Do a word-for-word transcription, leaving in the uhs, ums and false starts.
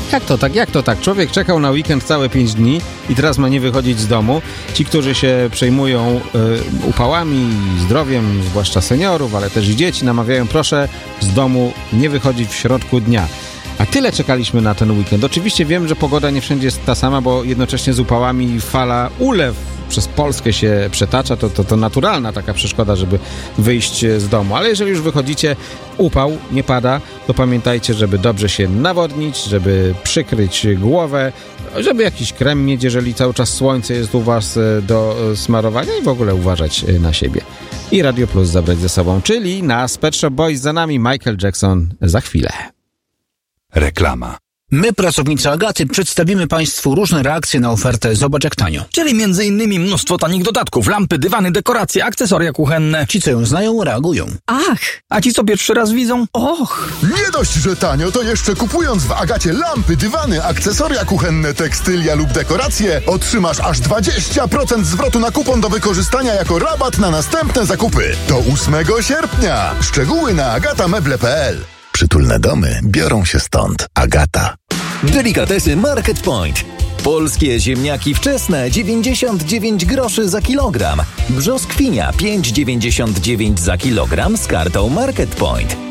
Jak to tak, jak to tak? Człowiek czekał na weekend całe pięć dni i teraz ma nie wychodzić z domu. Ci, którzy się przejmują y, upałami, zdrowiem, zwłaszcza seniorów, ale też i dzieci, namawiają, proszę z domu nie wychodzić w środku dnia. A tyle czekaliśmy na ten weekend. Oczywiście wiem, że pogoda nie wszędzie jest ta sama, bo jednocześnie z upałami fala ulew przez Polskę się przetacza. To, to, to naturalna taka przeszkoda, żeby wyjść z domu. Ale jeżeli już wychodzicie, upał nie pada, to pamiętajcie, żeby dobrze się nawodnić, żeby przykryć głowę, żeby jakiś krem mieć, jeżeli cały czas słońce jest u was do smarowania i w ogóle uważać na siebie. I Radio Plus zabrać ze sobą, czyli nas Pet Shop Boys za nami, Michael Jackson za chwilę. Reklama. My, pracownicy Agaty, przedstawimy Państwu różne reakcje na ofertę Zobacz jak tanio. Czyli między innymi mnóstwo tanich dodatków, lampy, dywany, dekoracje, akcesoria kuchenne. Ci, co ją znają, reagują. Ach! A ci, co pierwszy raz widzą? Och! Nie dość, że tanio, to jeszcze kupując w Agacie lampy, dywany, akcesoria kuchenne, tekstylia lub dekoracje, otrzymasz aż dwadzieścia procent zwrotu na kupon do wykorzystania jako rabat na następne zakupy. Do ósmego sierpnia. Szczegóły na agata meble kropka p l. Przytulne domy biorą się stąd. Agata. Delikatesy Market Point. Polskie ziemniaki wczesne dziewięćdziesiąt dziewięć groszy za kilogram. Brzoskwinia pięć dziewięćdziesiąt dziewięć za kilogram z kartą Market Point.